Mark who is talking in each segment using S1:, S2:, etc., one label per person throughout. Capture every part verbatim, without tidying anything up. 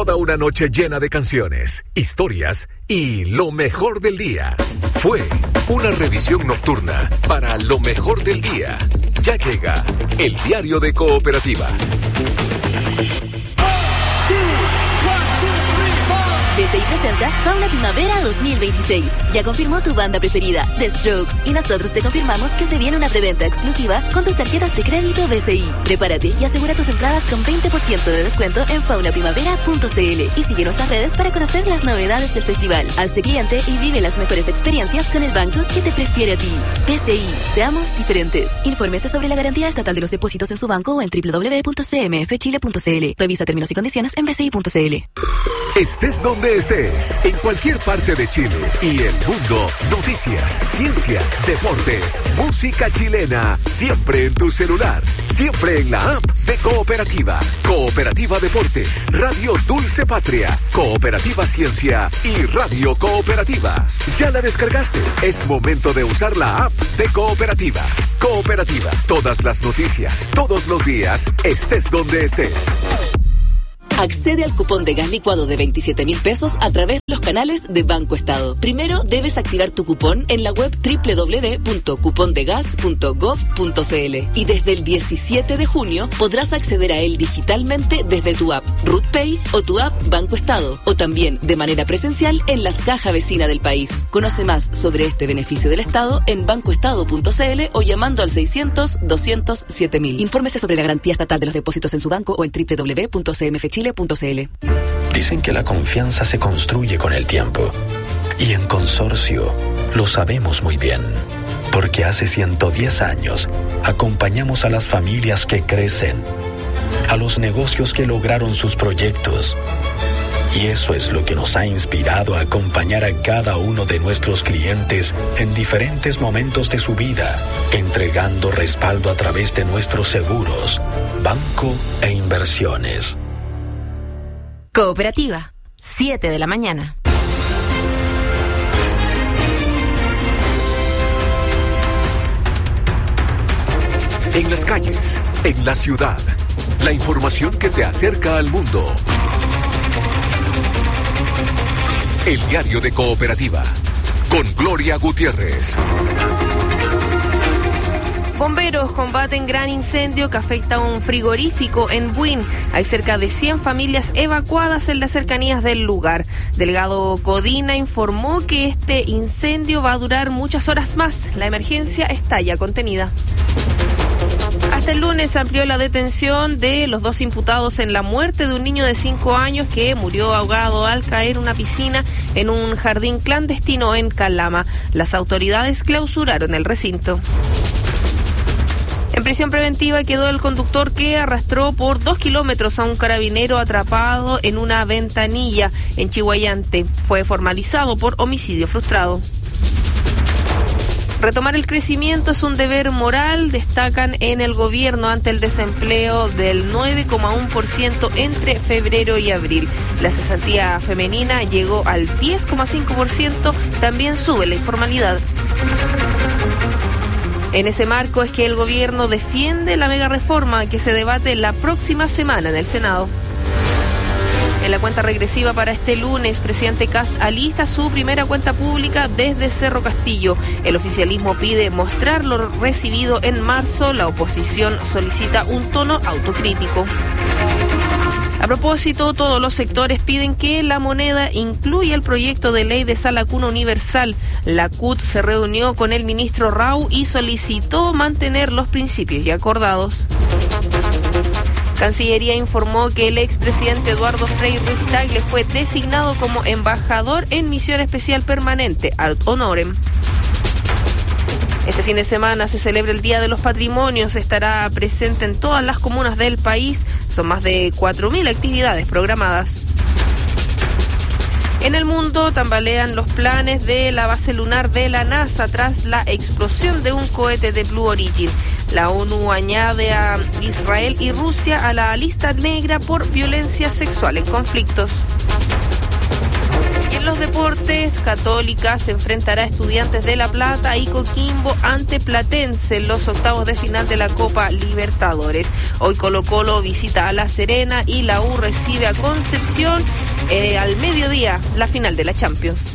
S1: Toda una noche llena de canciones, historias y lo mejor del día. Fue una revisión nocturna para lo mejor del día. Ya llega el diario de Cooperativa.
S2: B C I presenta Fauna Primavera dos mil veintiséis. Ya confirmó tu banda preferida, The Strokes, y nosotros te confirmamos que se viene una preventa exclusiva con tus tarjetas de crédito B C I. Prepárate y asegura tus entradas con veinte por ciento de descuento en fauna primavera punto c l y sigue nuestras redes para conocer las novedades del festival. Hazte cliente y vive las mejores experiencias con el banco que te prefiere a ti. B C I, seamos diferentes. Infórmese sobre la garantía estatal de los depósitos en su banco o en doble u doble u doble u punto c m f chile punto c l. Revisa términos y condiciones en b c i punto c l.
S1: Estés donde estés, en cualquier parte de Chile y el mundo, noticias, ciencia, deportes, música chilena, siempre en tu celular, siempre en la app de Cooperativa. Cooperativa Deportes, Radio Dulce Patria, Cooperativa Ciencia y Radio Cooperativa. ¿Ya la descargaste? Es momento de usar la app de Cooperativa. Cooperativa, todas las noticias, todos los días, estés donde estés.
S3: Accede al cupón de gas licuado de veintisiete mil pesos a través de los canales de Banco Estado. Primero debes activar tu cupón en la web doble u doble u doble u punto cupón de gas punto gov punto c l y desde el diecisiete de junio podrás acceder a él digitalmente desde tu app RutPay o tu app Banco Estado, o también de manera presencial en las cajas vecinas del país. Conoce más sobre este beneficio del Estado en bancoestado punto c l o llamando al seiscientos, doscientos, siete mil. Infórmese sobre la garantía estatal de los depósitos en su banco o en doble u doble u doble u punto c m f chile punto c l.
S4: Dicen que la confianza se construye con el tiempo. Y en Consorcio lo sabemos muy bien. Porque hace ciento diez años acompañamos a las familias que crecen, a los negocios que lograron sus proyectos. Y eso es lo que nos ha inspirado a acompañar a cada uno de nuestros clientes en diferentes momentos de su vida, entregando respaldo a través de nuestros seguros, banco e inversiones.
S2: Cooperativa, siete de la mañana.
S1: En las calles, en la ciudad, la información que te acerca al mundo. El diario de Cooperativa, con Gloria Gutiérrez.
S5: Bomberos combaten gran incendio que afecta a un frigorífico en Buin. Hay cerca de cien familias evacuadas en las cercanías del lugar. Delegado Codina informó que este incendio va a durar muchas horas más. La emergencia está ya contenida. Hasta el lunes amplió la detención de los dos imputados en la muerte de un niño de cinco años que murió ahogado al caer en una piscina en un jardín clandestino en Calama. Las autoridades clausuraron el recinto. En prisión preventiva quedó el conductor que arrastró por dos kilómetros a un carabinero atrapado en una ventanilla en Chihuayante. Fue formalizado por homicidio frustrado. Retomar el crecimiento es un deber moral, destacan en el gobierno ante el desempleo del nueve coma uno por ciento entre febrero y abril. La cesantía femenina llegó al diez coma cinco por ciento, también sube la informalidad. En ese marco es que el gobierno defiende la mega reforma que se debate la próxima semana en el Senado. En la cuenta regresiva para este lunes, presidente Kast alista su primera cuenta pública desde Cerro Castillo. El oficialismo pide mostrar lo recibido en marzo. La oposición solicita un tono autocrítico. A propósito, todos los sectores piden que la moneda incluya el proyecto de ley de sala cuna universal. La C U T se reunió con el ministro Rau y solicitó mantener los principios ya acordados. Cancillería informó que el expresidente Eduardo Frei Ruiz-Tagle fue designado como embajador en misión especial permanente, ad honorem. Este fin de semana se celebra el Día de los Patrimonios, estará presente en todas las comunas del país, son más de cuatro mil actividades programadas. En el mundo tambalean los planes de la base lunar de la NASA tras la explosión de un cohete de Blue Origin. La ONU añade a Israel y Rusia a la lista negra por violencia sexual en conflictos. Y en En los deportes, Católica se enfrentará a Estudiantes de La Plata y Coquimbo ante Platense en los octavos de final de la Copa Libertadores. Hoy Colo-Colo visita a La Serena y la U recibe a Concepción eh, al mediodía, la final de la Champions.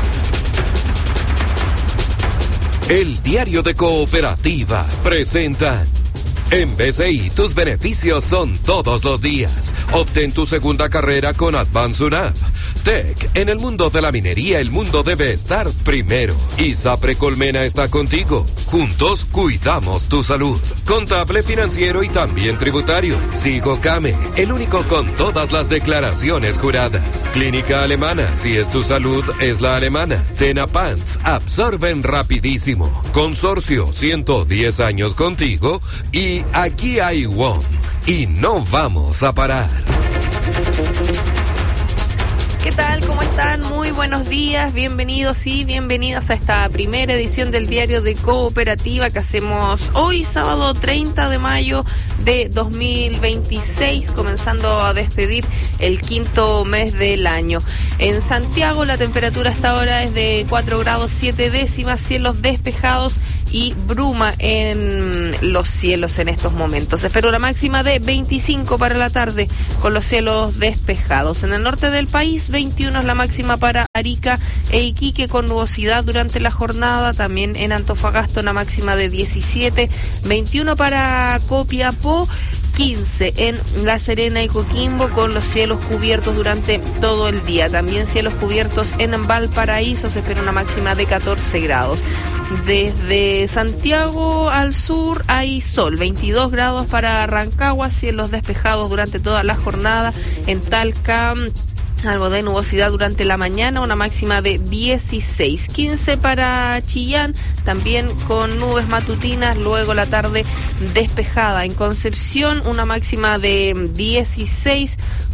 S1: El Diario de Cooperativa presenta. En B C I, tus beneficios son todos los días. Obtén tu segunda carrera con Advance U N A P. Tech, en el mundo de la minería, el mundo debe estar primero. ISAPRE Colmena está contigo. Juntos cuidamos tu salud. Contable, financiero y también tributario. Sigo Came, el único con todas las declaraciones juradas. Clínica Alemana, si es tu salud, es la alemana. Tenapants, absorben rapidísimo. Consorcio, ciento diez años contigo. Y aquí hay W O M. Y no vamos a parar.
S5: ¿Qué tal? ¿Cómo están? Muy buenos días, bienvenidos y bienvenidas a esta primera edición del Diario de Cooperativa que hacemos hoy, sábado treinta de mayo de dos mil veintiséis, comenzando a despedir el quinto mes del año. En Santiago la temperatura hasta ahora es de cuatro grados siete décimas, cielos despejados y bruma en los cielos en estos momentos. Se espera una máxima de veinticinco para la tarde con los cielos despejados. En el norte del país, veintiuno es la máxima para Arica e Iquique con nubosidad durante la jornada. También en Antofagasta una máxima de diecisiete, veintiuno para Copiapó, quince en La Serena y Coquimbo con los cielos cubiertos durante todo el día. También cielos cubiertos en Valparaíso, se espera una máxima de catorce grados. Desde Santiago al sur hay sol, veintidós grados para Rancagua, cielos despejados durante toda la jornada. En Talca, algo de nubosidad durante la mañana, una máxima de dieciséis, quince para Chillán, también con nubes matutinas, luego la tarde despejada. En Concepción, una máxima de dieciséis,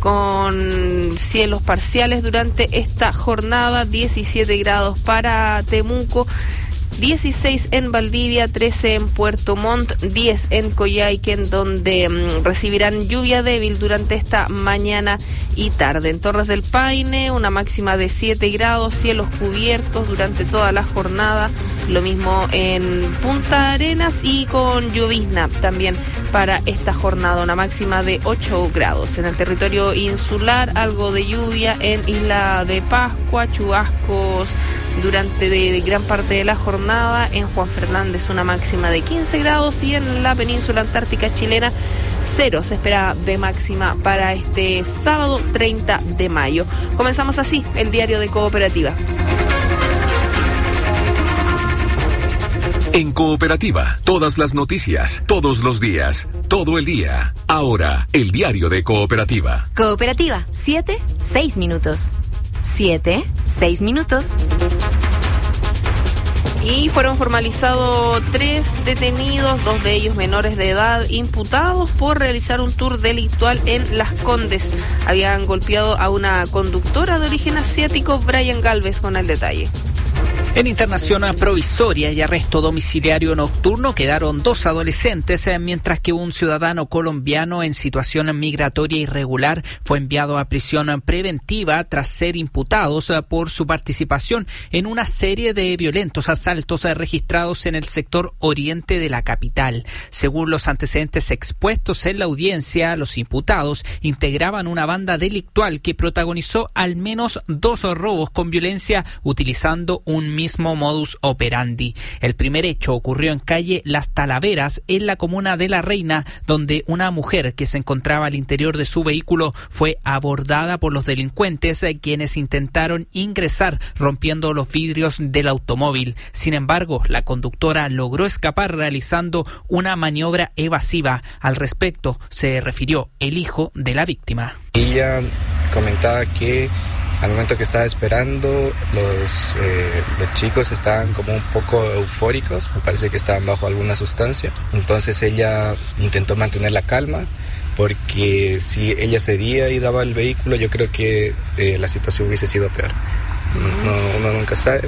S5: con cielos parciales durante esta jornada, diecisiete grados para Temuco, dieciséis en Valdivia, trece en Puerto Montt, diez en Coyhaique, donde um, recibirán lluvia débil durante esta mañana y tarde. En Torres del Paine, una máxima de siete grados, cielos cubiertos durante toda la jornada. Lo mismo en Punta Arenas y con llovizna también para esta jornada, una máxima de ocho grados. En el territorio insular, algo de lluvia en Isla de Pascua, chubascos durante de, de gran parte de la jornada. En Juan Fernández una máxima de quince grados y en la península antártica chilena cero se espera de máxima para este sábado treinta de mayo. Comenzamos así el Diario de Cooperativa.
S1: En Cooperativa, todas las noticias, todos los días, todo el día. Ahora, el Diario de Cooperativa.
S2: Cooperativa, siete, seis minutos. siete, seis minutos.
S5: Y fueron formalizados tres detenidos, dos de ellos menores de edad, imputados por realizar un tour delictual en Las Condes. Habían golpeado a una conductora de origen asiático. Brian Galvez con el detalle.
S6: En internación provisoria y arresto domiciliario nocturno quedaron dos adolescentes, mientras que un ciudadano colombiano en situación migratoria irregular fue enviado a prisión preventiva tras ser imputados por su participación en una serie de violentos asaltos registrados en el sector oriente de la capital. Según los antecedentes expuestos en la audiencia, los imputados integraban una banda delictual que protagonizó al menos dos robos con violencia utilizando un mismo mismo modus operandi. El primer hecho ocurrió en calle Las Talaveras, en la comuna de La Reina, donde una mujer que se encontraba al interior de su vehículo fue abordada por los delincuentes, quienes intentaron ingresar rompiendo los vidrios del automóvil. Sin embargo, la conductora logró escapar realizando una maniobra evasiva. Al respecto, se refirió el hijo de la víctima.
S7: Ella comentaba que al momento que estaba esperando, los, eh, los chicos estaban como un poco eufóricos, me parece que estaban bajo alguna sustancia. Entonces ella intentó mantener la calma, porque si ella cedía y daba el vehículo, yo creo que eh, la situación hubiese sido peor. No, uno nunca sabe.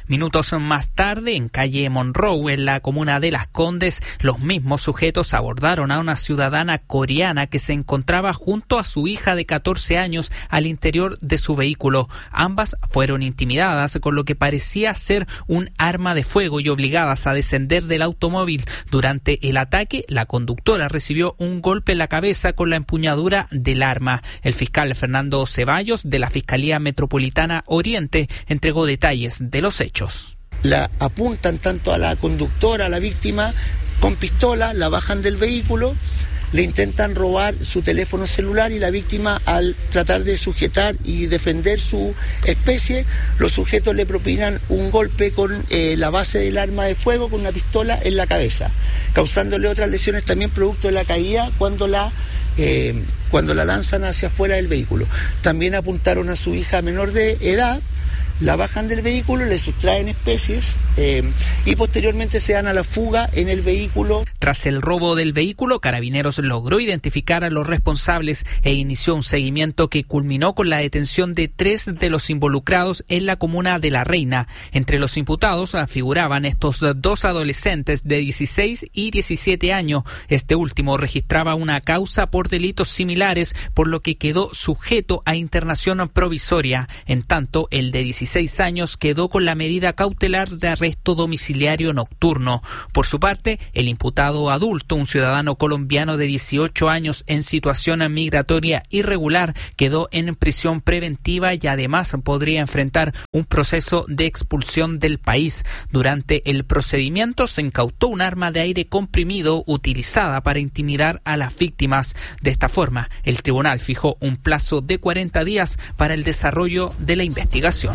S6: Minutos más tarde, en calle Monroe, en la comuna de Las Condes, los mismos sujetos abordaron a una ciudadana coreana que se encontraba junto a su hija de catorce años al interior de su vehículo. Ambas fueron intimidadas con lo que parecía ser un arma de fuego y obligadas a descender del automóvil. Durante el ataque, la conductora recibió un golpe en la cabeza con la empuñadura del arma. El fiscal Fernando Ceballos, de la Fiscalía Metropolitana Oriente, entregó detalles de los hechos.
S8: La apuntan tanto a la conductora, a la víctima, con pistola, la bajan del vehículo, le intentan robar su teléfono celular y la víctima, al tratar de sujetar y defender su especie, los sujetos le propinan un golpe con eh, la base del arma de fuego, con una pistola en la cabeza, causándole otras lesiones también producto de la caída cuando la eh, cuando la lanzan hacia afuera del vehículo. También apuntaron a su hija menor de edad, la bajan del vehículo, le sustraen especies eh, y posteriormente se dan a la fuga en el vehículo.
S6: Tras el robo del vehículo, Carabineros logró identificar a los responsables e inició un seguimiento que culminó con la detención de tres de los involucrados en la comuna de La Reina. Entre los imputados figuraban estos dos adolescentes de dieciséis y diecisiete años. Este último registraba una causa por delitos similares, por lo que quedó sujeto a internación provisoria. En tanto, el de dieciséis años quedó con la medida cautelar de arresto domiciliario nocturno. Por su parte, el imputado adulto, un ciudadano colombiano de dieciocho años en situación migratoria irregular, quedó en prisión preventiva y además podría enfrentar un proceso de expulsión del país. Durante el procedimiento se incautó un arma de aire comprimido utilizada para intimidar a las víctimas. De esta forma, el tribunal fijó un plazo de cuarenta días para el desarrollo de la investigación.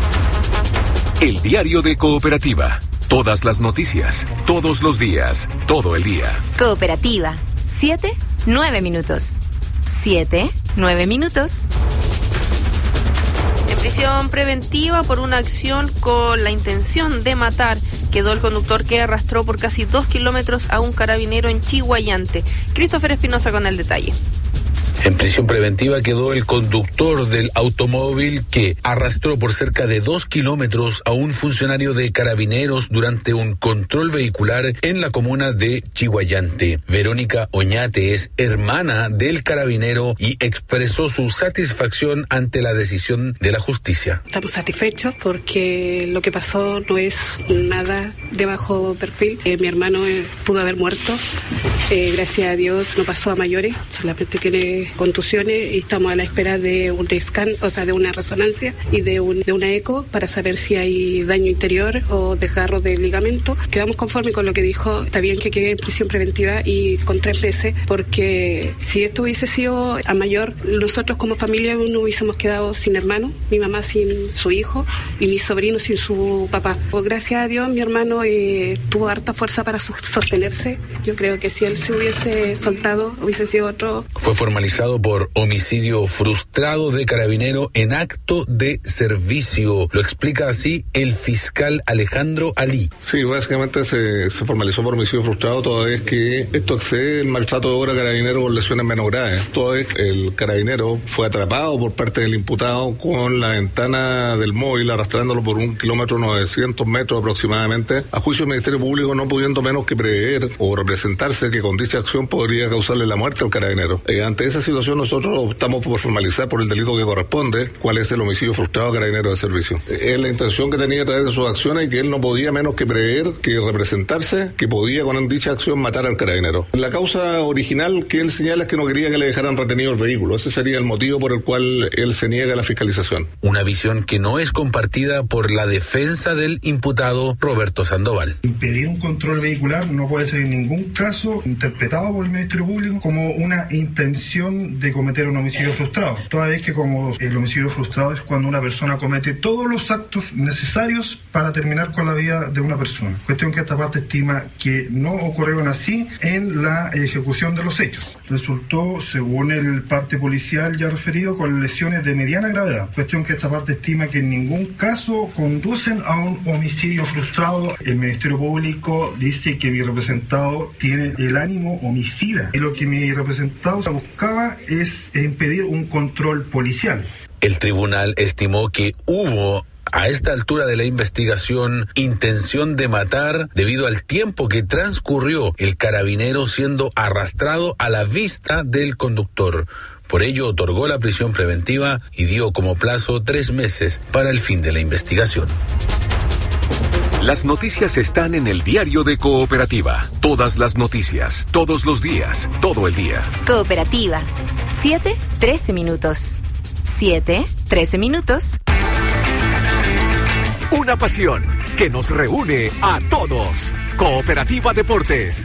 S1: El diario de Cooperativa. Todas las noticias, todos los días, todo el día.
S9: Cooperativa. Siete, nueve minutos. Siete, nueve minutos.
S5: En prisión preventiva por una acción con la intención de matar, quedó el conductor que arrastró por casi dos kilómetros a un carabinero en Chiguayante. Christopher Espinosa con el detalle.
S10: En prisión preventiva quedó el conductor del automóvil que arrastró por cerca de dos kilómetros a un funcionario de Carabineros durante un control vehicular en la comuna de Chiguayante. Verónica Oñate es hermana del carabinero y expresó su satisfacción ante la decisión de la justicia.
S11: Estamos satisfechos porque lo que pasó no es nada de bajo perfil. Eh, mi hermano eh, pudo haber muerto. Eh, gracias a Dios no pasó a mayores, solamente tiene contusiones y estamos a la espera de un scan, o sea, de una resonancia y de, un, de una eco para saber si hay daño interior o desgarro del ligamento. Quedamos conformes con lo que dijo. Está bien que quede en prisión preventiva y con tres meses, porque si esto hubiese sido a mayor, nosotros como familia no hubiésemos quedado sin hermano, mi mamá sin su hijo y mi sobrino sin su papá. Pues gracias a Dios mi hermano eh, tuvo harta fuerza para sostenerse. Yo creo que si él se hubiese soltado hubiese sido otro.
S10: Fue formalizado por homicidio frustrado de carabinero en acto de servicio. Lo explica así el fiscal Alejandro Ali.
S12: Sí, básicamente se, se formalizó por homicidio frustrado toda vez que esto excede el maltrato de obra carabinero con lesiones menos graves. Toda vez que el carabinero fue atrapado por parte del imputado con la ventana del móvil arrastrándolo por un kilómetro novecientos metros aproximadamente, a juicio del Ministerio Público no pudiendo menos que prever o representarse que con dicha acción podría causarle la muerte al carabinero. Eh, ante esa situación nosotros optamos por formalizar por el delito que corresponde, cuál es el homicidio frustrado a carabinero de servicio. Es la intención que tenía a través de sus acciones y que él no podía menos que prever, que representarse, que podía con dicha acción matar al carabinero. La causa original que él señala es que no quería que le dejaran retenido el vehículo. Ese sería el motivo por el cual él se niega a la fiscalización.
S10: Una visión que no es compartida por la defensa del imputado Roberto Sandoval.
S13: Impedir un control vehicular no puede ser en ningún caso interpretado por el Ministerio Público como una intención de cometer un homicidio frustrado, toda vez que como el homicidio frustrado es cuando una persona comete todos los actos necesarios para terminar con la vida de una persona. Cuestión que esta parte estima que no ocurrieron así en la ejecución de los hechos. Resultó, según el parte policial ya referido, con lesiones de mediana gravedad. Cuestión que esta parte estima que en ningún caso conducen a un homicidio frustrado. El Ministerio Público dice que mi representado tiene el ánimo homicida y lo que mi representado buscaba es impedir un control policial.
S10: El tribunal estimó que hubo a esta altura de la investigación intención de matar debido al tiempo que transcurrió el carabinero siendo arrastrado a la vista del conductor. Por ello otorgó la prisión preventiva y dio como plazo tres meses para el fin de la investigación.
S1: Las noticias están en el diario de Cooperativa. Todas las noticias, todos los días, todo el día.
S9: Cooperativa. siete, trece minutos. siete, trece minutos.
S1: Una pasión que nos reúne a todos. Cooperativa Deportes.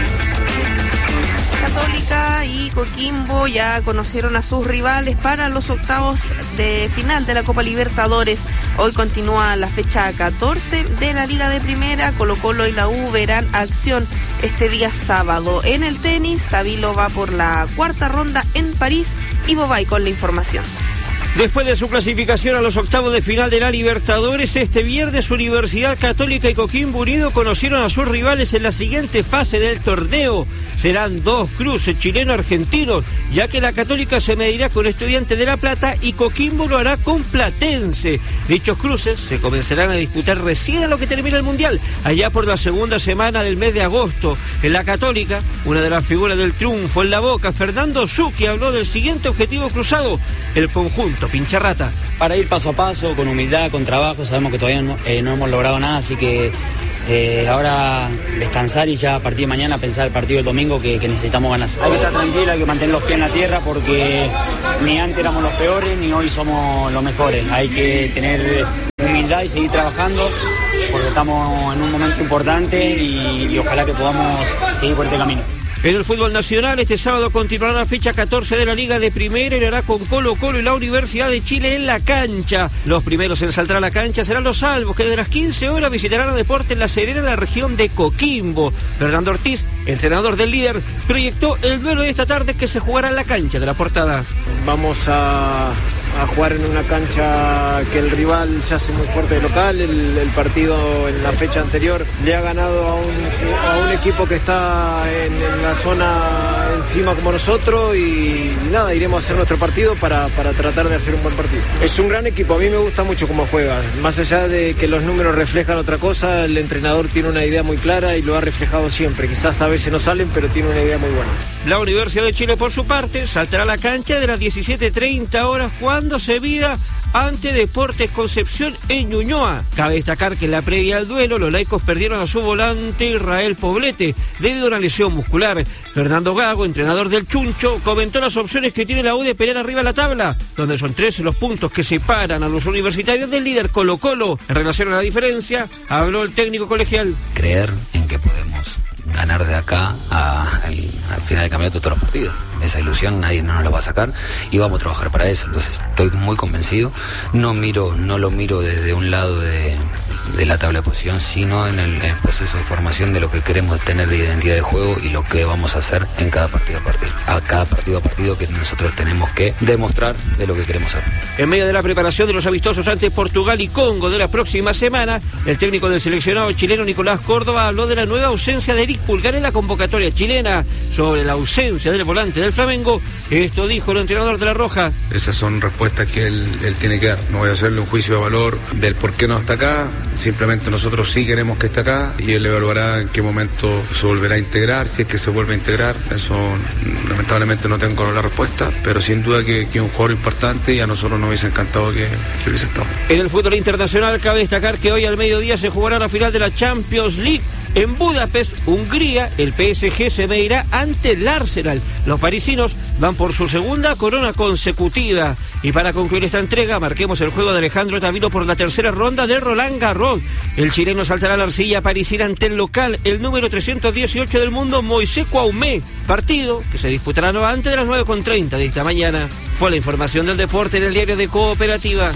S5: Católica y Coquimbo ya conocieron a sus rivales para los octavos de final de la Copa Libertadores. Hoy continúa la fecha catorce de la Liga de Primera. Colo-Colo y la U verán acción este día sábado. En el tenis, Tabilo va por la cuarta ronda en París y Bobay con la información.
S14: Después de su clasificación a los octavos de final de la Libertadores, este viernes Universidad Católica y Coquimbo Unido conocieron a sus rivales en la siguiente fase del torneo. Serán dos cruces chileno-argentinos, ya que la Católica se medirá con Estudiantes de La Plata y Coquimbo lo hará con Platense. Dichos cruces se comenzarán a disputar recién a lo que termina el Mundial, allá por la segunda semana del mes de agosto. En la Católica, una de las figuras del triunfo en la Boca, Fernando Zucchi, habló del siguiente objetivo cruzado: el conjunto Pincharrata.
S15: Para ir paso a paso, con humildad, con trabajo. Sabemos que todavía no, eh, no hemos logrado nada, así que eh, ahora descansar y ya a partir de mañana pensar el partido del domingo que, que necesitamos ganar. Hay que estar tranquila, hay que mantener los pies en la tierra, porque ni antes éramos los peores ni hoy somos los mejores. Hay que tener humildad y seguir trabajando, porque estamos en un momento importante y, y ojalá que podamos seguir por este camino.
S14: En el fútbol nacional, este sábado continuará la fecha catorce de la Liga de Primera y lo hará con Colo-Colo y la Universidad de Chile en la cancha. Los primeros en saltar a la cancha serán los Salvos, que desde las quince horas visitarán a Deportes La Serena en la región de Coquimbo. Fernando Ortiz, entrenador del líder, proyectó el duelo de esta tarde que se jugará en la cancha de la Portada.
S16: Vamos a... a jugar en una cancha que el rival se hace muy fuerte de local. El, el partido en la fecha anterior le ha ganado a un, a un equipo que está en, en la zona encima como nosotros y, y nada, iremos a hacer nuestro partido para, para tratar de hacer un buen partido. Es un gran equipo, a mí me gusta mucho cómo juega, más allá de que los números reflejan otra cosa, el entrenador tiene una idea muy clara y lo ha reflejado siempre. Quizás a veces no salen, pero tiene una idea muy buena.
S14: La Universidad de Chile, por su parte, saltará a la cancha de las diecisiete treinta horas cuando se mida ante Deportes Concepción en Ñuñoa. Cabe destacar que en la previa al duelo los laicos perdieron a su volante Israel Poblete debido a una lesión muscular. Fernando Gago, entrenador del Chuncho, comentó las opciones que tiene la U de pelear arriba a la tabla, donde son trece los puntos que separan a los universitarios del líder Colo-Colo. En relación a la diferencia, habló el técnico colegial.
S17: Creer en que podemos ganar de acá a, al, al final del campeonato todos los partidos. Esa ilusión nadie no nos la va a sacar y vamos a trabajar para eso. Entonces estoy muy convencido. No miro, no lo miro desde un lado de, de la tabla de posición, sino en el, en el proceso de formación de lo que queremos tener de identidad de juego y lo que vamos a hacer en cada partido a partido. A cada partido a partido que nosotros tenemos que demostrar de lo que queremos hacer.
S14: En medio de la preparación de los amistosos ante Portugal y Congo de la próxima semana, el técnico del seleccionado chileno Nicolás Córdoba habló de la nueva ausencia de Eric Pulgar en la convocatoria chilena. Sobre la ausencia del volante del Flamengo, esto dijo el entrenador de La Roja.
S18: Esas son respuestas que él, él tiene que dar. No voy a hacerle un juicio de valor del por qué no está acá. Simplemente nosotros sí queremos que esté acá y él evaluará en qué momento se volverá a integrar, si es que se vuelve a integrar. Eso lamentablemente no tengo la respuesta, pero sin duda que, que es un jugador importante y a nosotros nos hubiese encantado que, que hubiese estado.
S14: En el fútbol internacional cabe destacar que hoy al mediodía se jugará la final de la Champions League. En Budapest, Hungría, el P S G se medirá ante el Arsenal. Los parisinos van por su segunda corona consecutiva. Y para concluir esta entrega, marquemos el juego de Alejandro Tavilo por la tercera ronda de Roland Garros. El chileno saltará a la arcilla parisina ante el local, el número trescientos dieciocho del mundo, Moisés Cuaumé. Partido que se disputará no antes de las nueve con treinta de esta mañana. Fue la información del deporte en el diario de Cooperativa.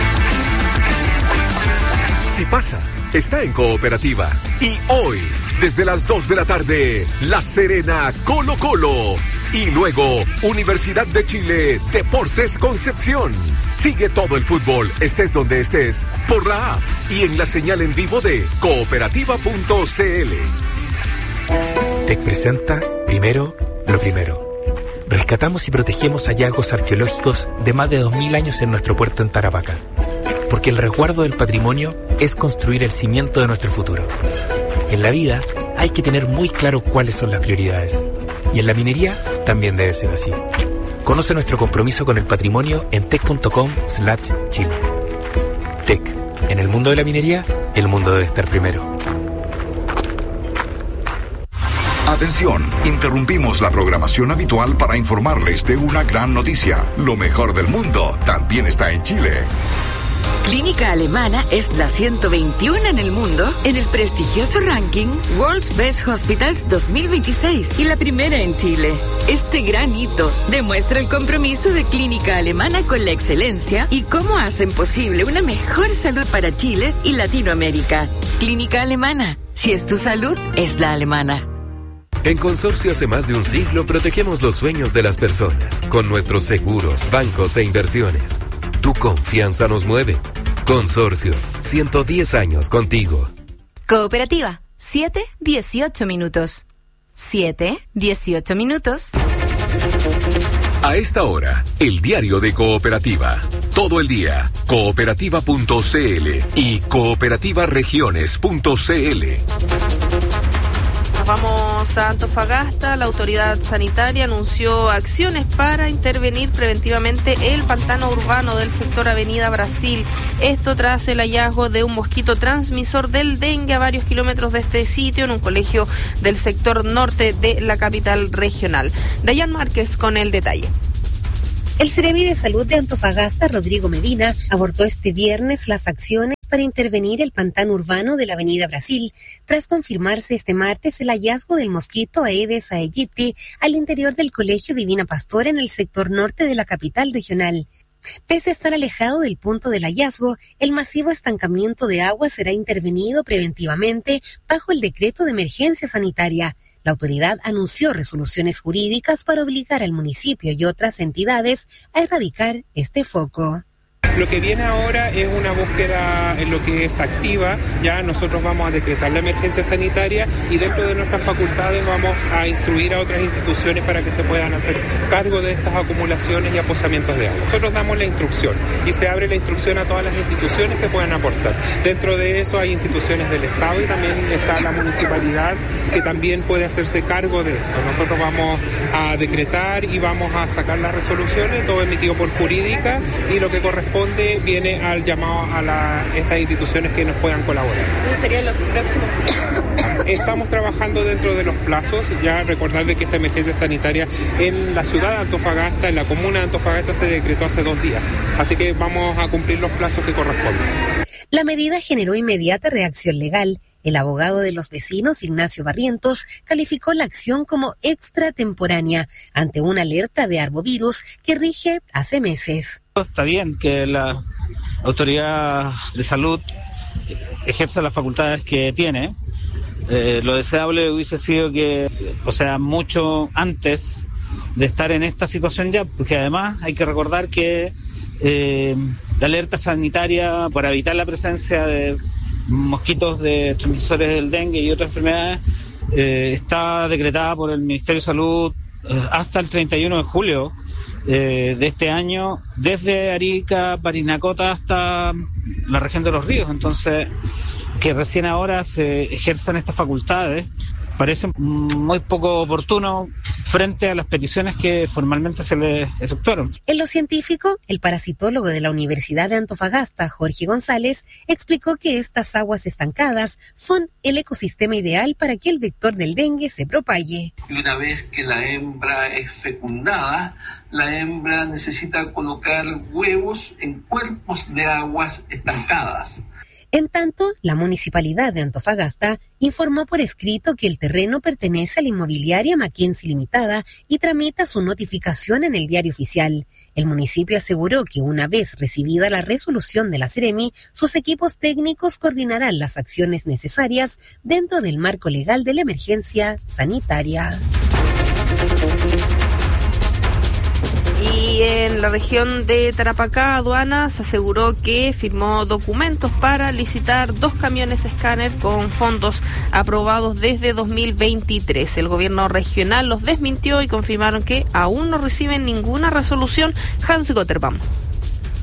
S1: Si pasa, está en Cooperativa. Y hoy, desde las dos de la tarde, La Serena, Colo-Colo. Y luego, Universidad de Chile, Deportes Concepción. Sigue todo el fútbol, estés donde estés, por la app y en la señal en vivo de cooperativa punto c l.
S19: T E C presenta Primero lo Primero. Rescatamos y protegemos hallazgos arqueológicos de más de dos mil años en nuestro puerto en Tarapacá. porque el resguardo del patrimonio es construir el cimiento de nuestro futuro. En la vida hay que tener muy claro cuáles son las prioridades. Y en la minería también debe ser así. Conoce nuestro compromiso con el patrimonio en tec.com slash chile. Tec. En el mundo de la minería, el mundo debe estar primero.
S20: Atención, interrumpimos la programación habitual para informarles de una gran noticia. Lo mejor del mundo también está en Chile.
S21: Clínica Alemana es la ciento veintiuno en el mundo en el prestigioso ranking World's Best Hospitals dos mil veintiséis y la primera en Chile. Este gran hito demuestra el compromiso de Clínica Alemana con la excelencia y cómo hacen posible una mejor salud para Chile y Latinoamérica. Clínica Alemana, si es tu salud, es la alemana.
S1: En Consorcio hace más de un siglo protegemos los sueños de las personas con nuestros seguros, bancos e inversiones. Tu confianza nos mueve. Consorcio, ciento diez años contigo.
S9: Cooperativa, siete dieciocho minutos. siete dieciocho minutos.
S1: A esta hora, el diario de Cooperativa. Todo el día, cooperativa punto c l y cooperativa regiones punto c l.
S5: Vamos a Antofagasta. La autoridad sanitaria anunció acciones para intervenir preventivamente el pantano urbano del sector Avenida Brasil. Esto tras el hallazgo de un mosquito transmisor del dengue a varios kilómetros de este sitio en un colegio del sector norte de la capital regional. Dayan Márquez con el detalle.
S22: El Seremi de Salud de Antofagasta, Rodrigo Medina, abordó este viernes las acciones para intervenir el pantano urbano de la Avenida Brasil, tras confirmarse este martes el hallazgo del mosquito Aedes aegypti al interior del Colegio Divina Pastora en el sector norte de la capital regional. Pese a estar alejado del punto del hallazgo, el masivo estancamiento de agua será intervenido preventivamente bajo el decreto de emergencia sanitaria. La autoridad anunció resoluciones jurídicas para obligar al municipio y otras entidades a erradicar este foco.
S23: Lo que viene ahora es una búsqueda en lo que es activa. Ya nosotros vamos a decretar la emergencia sanitaria y dentro de nuestras facultades vamos a instruir a otras instituciones para que se puedan hacer cargo de estas acumulaciones y aposamientos de agua. Nosotros damos la instrucción y se abre la instrucción a todas las instituciones que puedan aportar. Dentro de eso hay instituciones del Estado y también está la municipalidad que también puede hacerse cargo de esto. Nosotros vamos a decretar y vamos a sacar las resoluciones, todo emitido por jurídica, y lo que corresponde viene al llamado a la, estas instituciones que nos puedan colaborar.
S5: ¿Cuáles serían los próximos plazos?
S23: Estamos trabajando dentro de los plazos. Ya recordar de que esta emergencia sanitaria en la ciudad de Antofagasta, en la comuna de Antofagasta, se decretó hace dos días. Así que vamos a cumplir los plazos que corresponden.
S22: La medida generó inmediata reacción legal. El abogado de los vecinos, Ignacio Barrientos, calificó la acción como extratemporánea ante una alerta de arbovirus que rige hace meses.
S24: Está bien que la autoridad de salud ejerza las facultades que tiene. Eh, lo deseable hubiese sido que, o sea, mucho antes de estar en esta situación ya, porque además hay que recordar que eh, la alerta sanitaria para evitar la presencia de mosquitos de transmisores del dengue y otras enfermedades eh, está decretada por el Ministerio de Salud eh, hasta el treinta y uno de julio eh, de este año, desde Arica, Parinacota hasta la región de los ríos. Entonces, que recién ahora se ejerzan estas facultades parece muy poco oportuno frente a las peticiones que formalmente se le efectuaron.
S22: En lo científico, el parasitólogo de la Universidad de Antofagasta, Jorge González, explicó que estas aguas estancadas son el ecosistema ideal para que el vector del dengue se propague.
S25: Y una vez que la hembra es fecundada, la hembra necesita colocar huevos en cuerpos de aguas estancadas.
S22: En tanto, la Municipalidad de Antofagasta informó por escrito que el terreno pertenece a la inmobiliaria Mackenzie Limitada y tramita su notificación en el Diario Oficial. El municipio aseguró que una vez recibida la resolución de la Seremi, sus equipos técnicos coordinarán las acciones necesarias dentro del marco legal de la emergencia sanitaria.
S5: Y en la región de Tarapacá, Aduanas aseguró que firmó documentos para licitar dos camiones escáner con fondos aprobados desde dos mil veintitrés. El gobierno regional los desmintió y confirmaron que aún no reciben ninguna resolución. Hans Gotterbaum.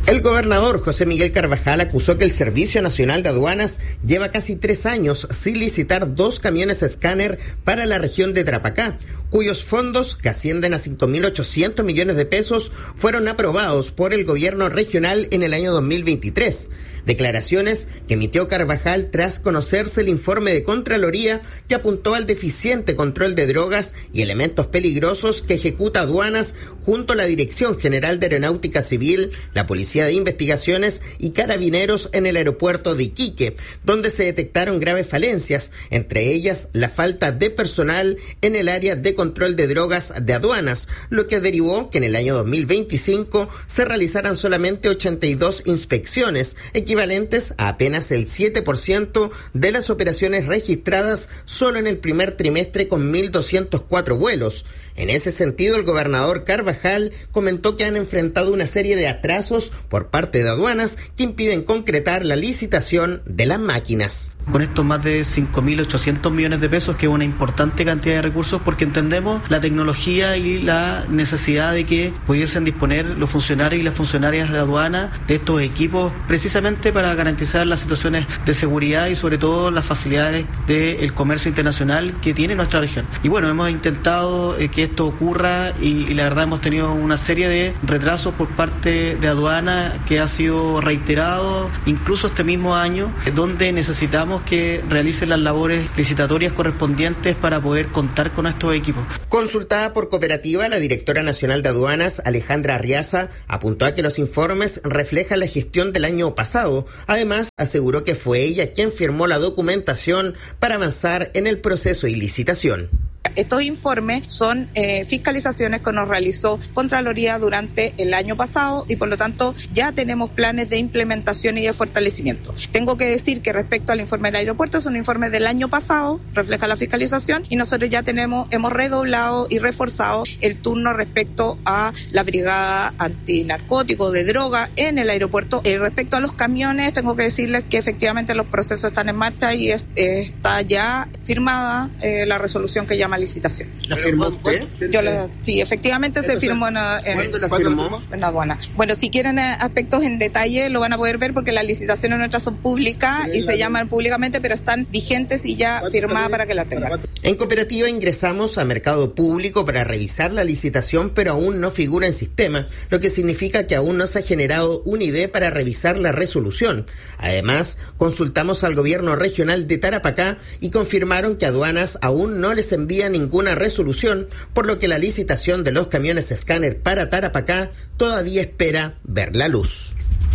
S2: El gobernador José Miguel Carvajal acusó que el Servicio Nacional de Aduanas lleva casi tres años sin licitar dos camiones escáner para la región de Tarapacá, cuyos fondos, que ascienden a cinco mil ochocientos millones de pesos, fueron aprobados por el gobierno regional en el año dos mil veintitrés. Declaraciones que emitió Carvajal tras conocerse el informe de Contraloría que apuntó al deficiente control de drogas y elementos peligrosos que ejecuta Aduanas junto a la Dirección General de Aeronáutica Civil, la Policía de Investigaciones y Carabineros en el aeropuerto de Iquique, donde se detectaron graves falencias, entre ellas la falta de personal en el área de control de drogas de Aduanas, lo que derivó que en el año dos mil veinticinco se realizaran solamente ochenta y dos inspecciones, equivalentes a apenas el siete por ciento de las operaciones registradas solo en el primer trimestre con mil doscientos cuatro vuelos. En ese sentido, el gobernador Carvajal comentó que han enfrentado una serie de atrasos por parte de Aduanas que impiden concretar la licitación de las máquinas.
S3: Con estos más de cinco mil ochocientos millones de pesos, que es una importante cantidad de recursos, porque entendemos la tecnología y la necesidad de que pudiesen disponer los funcionarios y las funcionarias de aduana de estos equipos, precisamente para garantizar las situaciones de seguridad y sobre todo las facilidades del comercio internacional que tiene nuestra región. Y bueno, hemos intentado eh, que esto ocurra y, y la verdad hemos tenido una serie de retrasos por parte de aduana que ha sido reiterado incluso este mismo año, donde necesitamos que realicen las labores licitatorias correspondientes para poder contar con estos equipos.
S2: Consultada por Cooperativa, la directora nacional de aduanas, Alejandra Arriaza, apuntó a que los informes reflejan la gestión del año pasado. Además, aseguró que fue ella quien firmó la documentación para avanzar en el proceso y licitación.
S4: Estos informes son eh, fiscalizaciones que nos realizó Contraloría durante el año pasado y por lo tanto ya tenemos planes de implementación y de fortalecimiento. Tengo que decir que respecto al informe del aeropuerto es un informe del año pasado, refleja la fiscalización y nosotros ya tenemos, hemos redoblado y reforzado el turno respecto a la brigada antinarcóticos de droga en el aeropuerto. Eh, respecto a los camiones, tengo que decirles que efectivamente los procesos están en marcha y es, eh, está ya firmada eh, la resolución que llama licitación.
S2: ¿La firmó usted?
S4: Yo la, sí, efectivamente se firmó en, en,
S2: ¿Cuándo la firmó?
S4: En la aduana. Bueno, si quieren aspectos en detalle lo van a poder ver porque las licitaciones nuestras son públicas y se llaman públicamente, pero están vigentes y ya firmadas para que la tengan.
S2: En Cooperativa ingresamos a Mercado Público para revisar la licitación, pero aún no figura en sistema, lo que significa que aún no se ha generado una idea para revisar la resolución. Además, consultamos al gobierno regional de Tarapacá y confirmaron que aduanas aún no les envía ninguna resolución, por lo que la licitación de los camiones escáner para Tarapacá todavía espera ver la luz.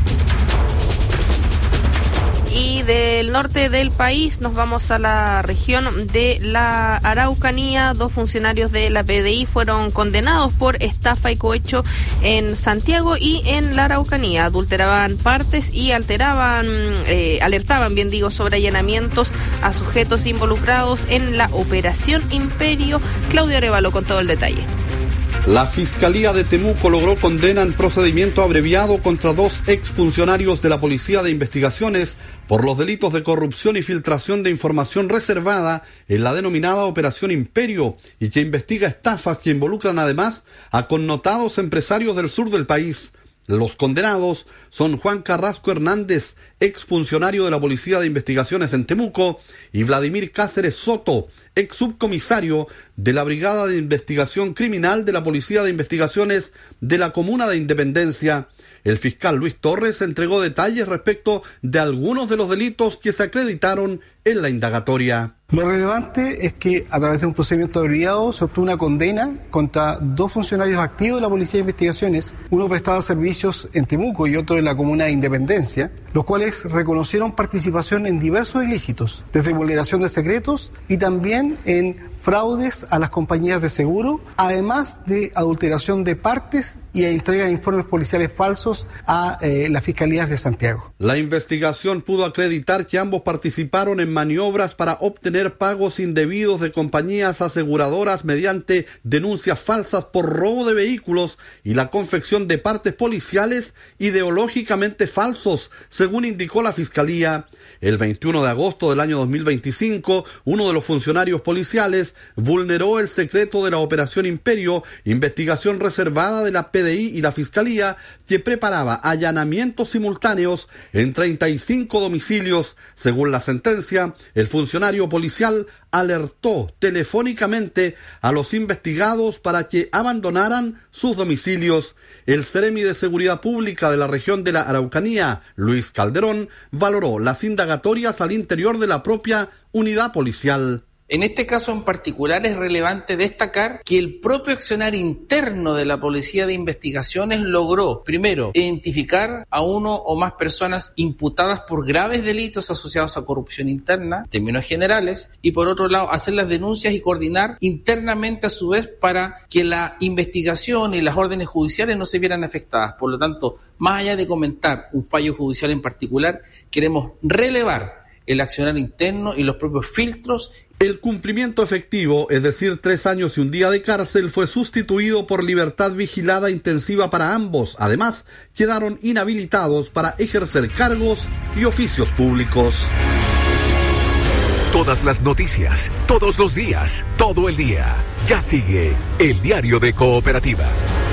S5: Y del norte del país nos vamos a la región de la Araucanía. Dos funcionarios de la P D I fueron condenados por estafa y cohecho en Santiago y en la Araucanía. Adulteraban partes y alteraban, eh, alertaban, bien digo, sobre allanamientos a sujetos involucrados en la Operación Imperio. Claudio Arevalo con todo el detalle.
S7: La Fiscalía de Temuco logró condena en procedimiento abreviado contra dos exfuncionarios de la Policía de Investigaciones por los delitos de corrupción y filtración de información reservada en la denominada Operación Imperio y que investiga estafas que involucran además a connotados empresarios del sur del país. Los condenados son Juan Carrasco Hernández, exfuncionario de la Policía de Investigaciones en Temuco, y Vladimir Cáceres Soto, ex subcomisario de la Brigada de Investigación Criminal de la Policía de Investigaciones de la Comuna de Independencia. El fiscal Luis Torres entregó detalles respecto de algunos de los delitos que se acreditaron en la indagatoria.
S8: Lo relevante es que a través de un procedimiento abreviado se obtuvo una condena contra dos funcionarios activos de la Policía de Investigaciones. Uno prestaba servicios en Temuco y otro en la Comuna de Independencia, los cuales reconocieron participación en diversos ilícitos, desde vulneración de secretos y también en fraudes a las compañías de seguro, además de adulteración de partes y entrega de informes policiales falsos a eh, las Fiscalías de Santiago.
S7: La investigación pudo acreditar que ambos participaron en maniobras para obtener pagos indebidos de compañías aseguradoras mediante denuncias falsas por robo de vehículos y la confección de partes policiales ideológicamente falsos, según indicó la Fiscalía. El veintiuno de agosto del año dos mil veinticinco, uno de los funcionarios policiales vulneró el secreto de la Operación Imperio, investigación reservada de la P D I y la Fiscalía, que preparaba allanamientos simultáneos en treinta y cinco domicilios. Según la sentencia, el funcionario policial alertó telefónicamente a los investigados para que abandonaran sus domicilios. El Seremi de Seguridad Pública de la región de la Araucanía, Luis Calderón, valoró las indagatorias al interior de la propia unidad policial.
S6: En este caso en particular es relevante destacar que el propio accionar interno de la Policía de Investigaciones logró, primero, identificar a uno o más personas imputadas por graves delitos asociados a corrupción interna, en términos generales, y por otro lado, hacer las denuncias y coordinar internamente a su vez para que la investigación y las órdenes judiciales no se vieran afectadas. Por lo tanto, más allá de comentar un fallo judicial en particular, queremos relevar el accionar interno y los propios filtros.
S7: El cumplimiento efectivo, es decir, tres años y un día de cárcel, fue sustituido por libertad vigilada intensiva para ambos. Además, quedaron inhabilitados para ejercer cargos y oficios públicos.
S1: Todas las noticias, todos los días, todo el día. Ya sigue el Diario de Cooperativa.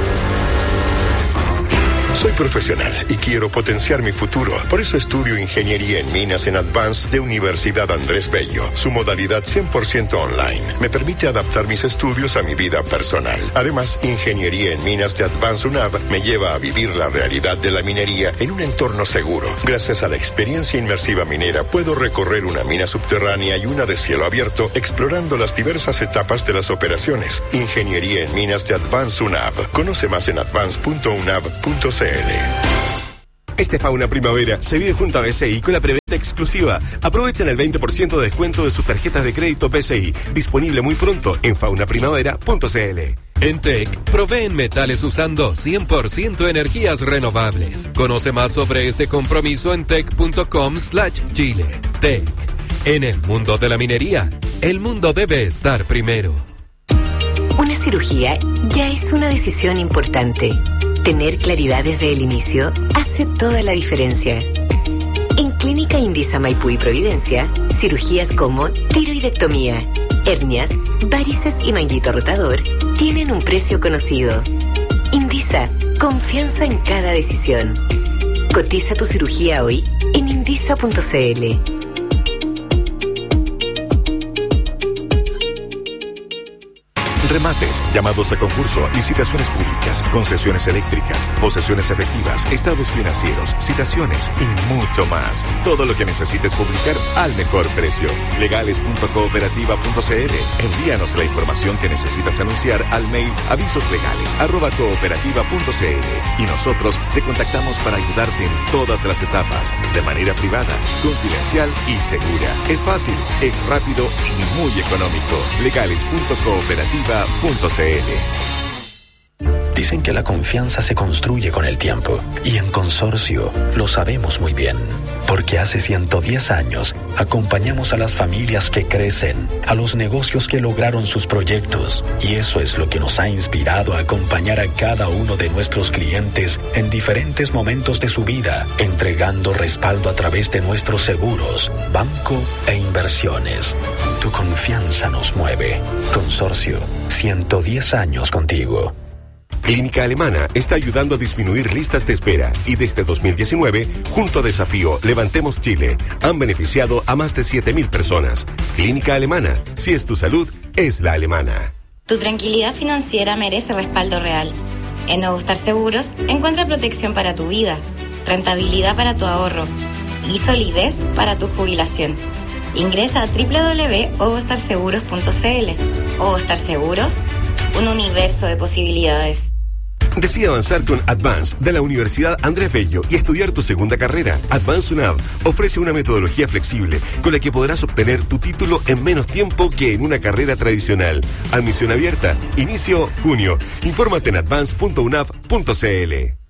S10: Soy profesional y quiero potenciar mi futuro. Por eso estudio Ingeniería en Minas en Advance de Universidad Andrés Bello. Su modalidad cien por ciento online me permite adaptar mis estudios a mi vida personal. Además, Ingeniería en Minas de Advance U N A V me lleva a vivir la realidad de la minería en un entorno seguro. Gracias a la experiencia inmersiva minera, puedo recorrer una mina subterránea y una de cielo abierto, explorando las diversas etapas de las operaciones. Ingeniería en Minas de Advance U N A V. Conoce más en advance punto u n a v punto c l.
S11: Este Fauna Primavera se vive junto a B C I con la preventa exclusiva. Aprovechen el veinte por ciento de descuento de sus tarjetas de crédito B C I. Disponible muy pronto en fauna primavera punto c l.
S12: En T E C, proveen metales usando cien por ciento energías renovables. Conoce más sobre este compromiso en tec punto com slash chile. T E C. En el mundo de la minería, el mundo debe estar primero.
S13: Una cirugía ya es una decisión importante. Tener claridad desde el inicio hace toda la diferencia. En Clínica Indisa Maipú y Providencia, cirugías como tiroidectomía, hernias, varices y manguito rotador tienen un precio conocido. Indisa, confianza en cada decisión. Cotiza tu cirugía hoy en indisa punto c l.
S11: Remates, llamados a concurso, licitaciones públicas, concesiones eléctricas, posesiones efectivas, estados financieros, citaciones y mucho más. Todo lo que necesites publicar al mejor precio. legales punto cooperativa punto c l. Envíanos la información que necesitas anunciar al mail avisoslegales arroba cooperativa punto c l y nosotros te contactamos para ayudarte en todas las etapas, de manera privada, confidencial y segura. Es fácil, es rápido y muy económico. legales punto cooperativa punto c l.
S26: Dicen que la confianza se construye con el tiempo y en Consorcio lo sabemos muy bien, porque hace ciento diez años acompañamos a las familias que crecen, a los negocios que lograron sus proyectos, y eso es lo que nos ha inspirado a acompañar a cada uno de nuestros clientes en diferentes momentos de su vida, entregando respaldo a través de nuestros seguros, banco e inversiones. Tu confianza nos mueve. Consorcio, ciento diez años contigo.
S11: Clínica Alemana está ayudando a disminuir listas de espera y desde dos mil diecinueve, junto a Desafío Levantemos Chile, han beneficiado a más de siete mil personas. Clínica Alemana, si es tu salud, es la alemana.
S27: Tu tranquilidad financiera merece respaldo real. En Nuevo Star Seguros encuentra protección para tu vida, rentabilidad para tu ahorro y solidez para tu jubilación. Ingresa a doble u doble u doble u punto ovostar seguros punto c l. Ovostar Seguros, un universo de posibilidades.
S11: Decide avanzar con Advance de la Universidad Andrés Bello y estudiar tu segunda carrera. Advance U N A V ofrece una metodología flexible con la que podrás obtener tu título en menos tiempo que en una carrera tradicional. Admisión abierta. Inicio junio. Infórmate en advance punto u n a v punto c l.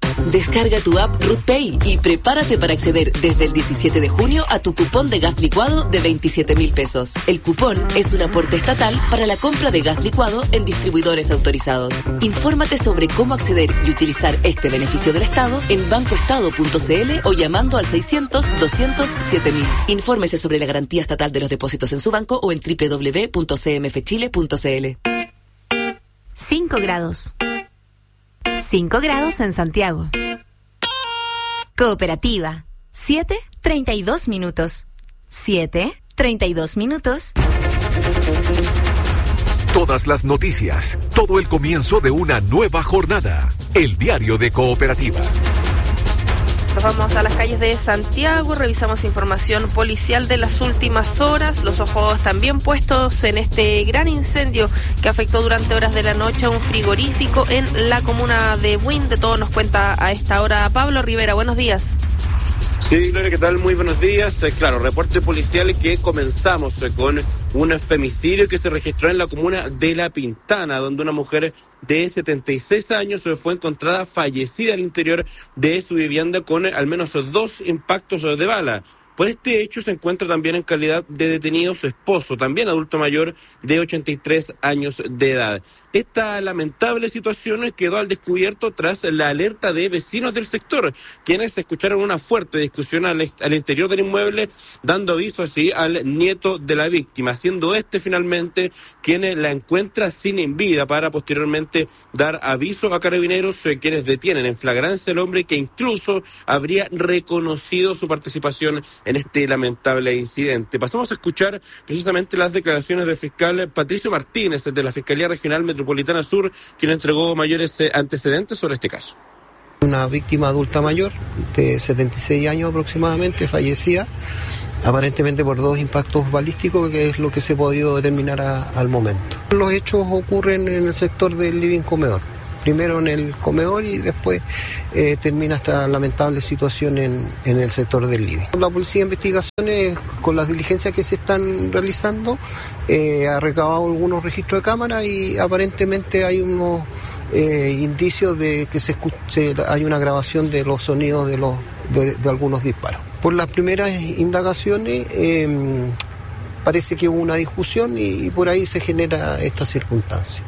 S14: Descarga tu app RootPay y prepárate para acceder desde el diecisiete de junio a tu cupón de gas licuado de veintisiete mil pesos. El cupón es un aporte estatal para la compra de gas licuado en distribuidores autorizados. Infórmate sobre cómo acceder y utilizar este beneficio del Estado en bancoestado punto c l o llamando al seiscientos, doscientos, siete mil. Infórmese sobre la garantía estatal de los depósitos en su banco o en doble u doble u doble u punto c m f chile punto c l.
S9: cinco grados. cinco grados en Santiago. Cooperativa. siete, treinta y dos minutos. siete, treinta y dos minutos.
S1: Todas las noticias, todo el comienzo de una nueva jornada. El diario de Cooperativa.
S5: Nos vamos a las calles de Santiago, revisamos información policial de las últimas horas, los ojos también puestos en este gran incendio que afectó durante horas de la noche a un frigorífico en la comuna de Buin. De todo nos cuenta a esta hora Pablo Rivera. Buenos días.
S15: Sí, Gloria, ¿qué tal? Muy buenos días. Eh, claro, reporte policial que comenzamos eh, con un femicidio que se registró en la comuna de La Pintana, donde una mujer de setenta y seis años fue encontrada fallecida al interior de su vivienda con eh, al menos dos impactos de bala. Por este hecho se encuentra también en calidad de detenido su esposo, también adulto mayor de ochenta y tres años de edad. Esta lamentable situación quedó al descubierto tras la alerta de vecinos del sector, quienes escucharon una fuerte discusión al, al interior del inmueble, dando aviso así al nieto de la víctima, siendo este finalmente quien la encuentra sin vida para posteriormente dar aviso a carabineros, eh, quienes detienen en flagrancia al hombre que incluso habría reconocido su participación en este lamentable incidente. Pasamos a escuchar precisamente las declaraciones del fiscal Patricio Martínez de la Fiscalía Regional Metropolitana Sur, quien entregó mayores antecedentes sobre este caso.
S16: Una víctima adulta mayor de setenta y seis años aproximadamente, fallecida aparentemente por dos impactos balísticos, que es lo que se ha podido determinar a, al momento. Los hechos ocurren en el sector del living comedor. Primero en el comedor y después eh, termina esta lamentable situación en, en el sector del living. La Policía de Investigaciones, con las diligencias que se están realizando, eh, ha recabado algunos registros de cámara y aparentemente hay unos eh, indicios de que se, se hay una grabación de los sonidos de, los, de, de algunos disparos. Por las primeras indagaciones eh, parece que hubo una discusión y, y por ahí se genera esta circunstancia.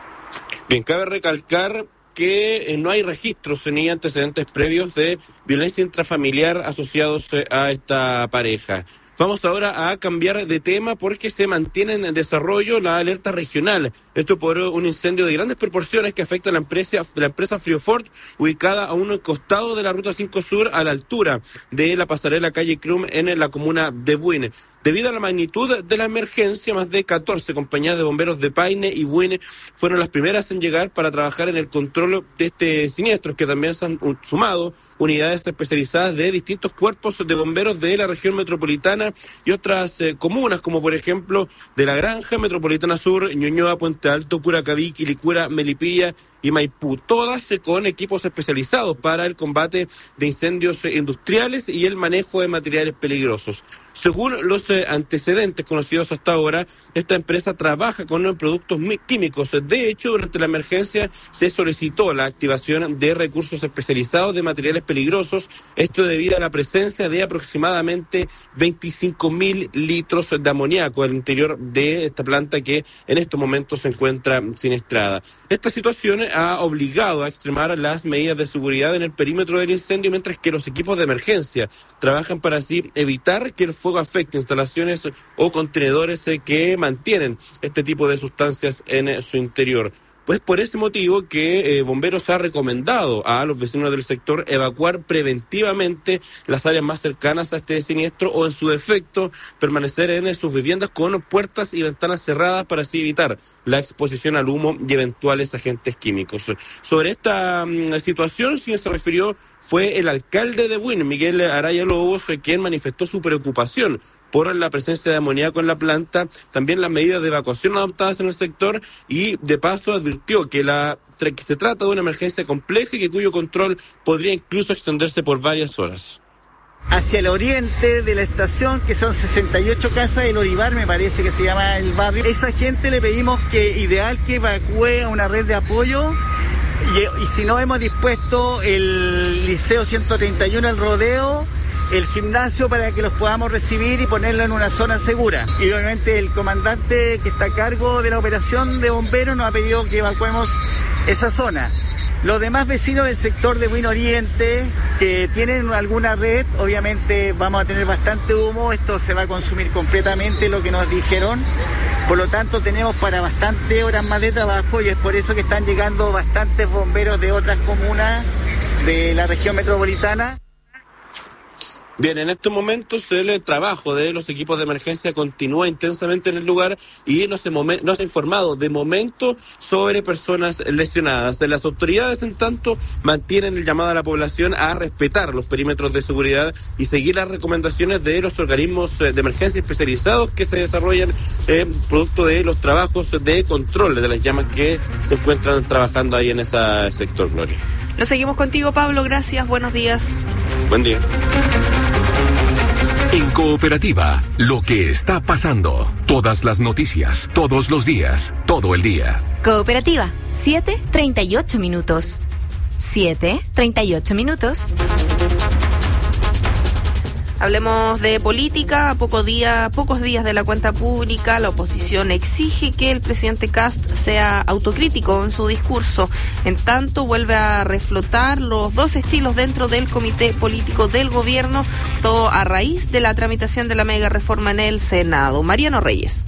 S15: Bien, cabe recalcar que eh, no hay registros ni antecedentes previos de violencia intrafamiliar asociados eh, a esta pareja. Vamos ahora a cambiar de tema porque se mantiene en desarrollo la alerta regional. Esto por un incendio de grandes proporciones que afecta a la empresa, la empresa Friofort, ubicada a un costado de la Ruta cinco Sur, a la altura de la pasarela calle Crum en la comuna de Buin. Debido a la magnitud de la emergencia, más de catorce compañías de bomberos de Paine y Buin fueron las primeras en llegar para trabajar en el control de este siniestro, que también se han sumado unidades especializadas de distintos cuerpos de bomberos de la región metropolitana y otras eh, comunas, como por ejemplo de La Granja, Metropolitana Sur, Ñuñoa, Puente Alto, Curacaví, Quilicura, Melipilla y Maipú, todas eh, con equipos especializados para el combate de incendios eh, industriales y el manejo de materiales peligrosos. Según los eh, antecedentes conocidos hasta ahora, esta empresa trabaja con eh, productos químicos. De hecho, durante la emergencia se solicitó la activación de recursos especializados de materiales peligrosos, esto debido a la presencia de aproximadamente veinticinco mil litros de amoníaco al interior de esta planta que en estos momentos se encuentra siniestrada. Esta situación ha obligado a extremar las medidas de seguridad en el perímetro del incendio, mientras que los equipos de emergencia trabajan para así evitar que el fuego afecte instalaciones o contenedores que mantienen este tipo de sustancias en su interior. Pues por ese motivo que eh, Bomberos ha recomendado a los vecinos del sector evacuar preventivamente las áreas más cercanas a este siniestro o en su defecto permanecer en sus viviendas con puertas y ventanas cerradas para así evitar la exposición al humo y eventuales agentes químicos. Sobre esta um, situación, quien se refirió fue el alcalde de Buin, Miguel Araya Lobos, quien manifestó su preocupación por la presencia de amoníaco en la planta, también las medidas de evacuación adoptadas en el sector y de paso advirtió que, la, que se trata de una emergencia compleja y que cuyo control podría incluso extenderse por varias horas.
S17: Hacia el oriente de la estación, que son sesenta y ocho casas, el Orivar me parece que se llama el barrio. Esa gente le pedimos que ideal que evacúe a una red de apoyo y, y si no hemos dispuesto el Liceo ciento treinta y uno, el rodeo, el gimnasio para que los podamos recibir y ponerlo en una zona segura. Y obviamente el comandante que está a cargo de la operación de bomberos nos ha pedido que evacuemos esa zona. Los demás vecinos del sector de Buin Oriente que tienen alguna red, obviamente vamos a tener bastante humo, esto se va a consumir completamente, lo que nos dijeron. Por lo tanto, tenemos para bastantes horas más de trabajo y es por eso que están llegando bastantes bomberos de otras comunas de la región metropolitana.
S15: Bien, en estos momentos el trabajo de los equipos de emergencia continúa intensamente en el lugar y no se, momen- no se ha informado de momento sobre personas lesionadas. Las autoridades, en tanto, mantienen el llamado a la población a respetar los perímetros de seguridad y seguir las recomendaciones de los organismos de emergencia especializados que se desarrollan eh, producto de los trabajos de control de las llamas que se encuentran trabajando ahí en ese sector, Gloria.
S5: Lo seguimos contigo, Pablo. Gracias. Buenos días.
S15: Buen día.
S1: En Cooperativa, lo que está pasando. Todas las noticias, todos los días, todo el día.
S9: Cooperativa, siete treinta y ocho minutos. siete treinta y ocho minutos.
S5: Hablemos de política. A poco día, pocos días de la cuenta pública, la oposición exige que el presidente Kast sea autocrítico en su discurso. En tanto, vuelve a reflotar los dos estilos dentro del comité político del gobierno, todo a raíz de la tramitación de la mega reforma en el Senado. Mariano Reyes.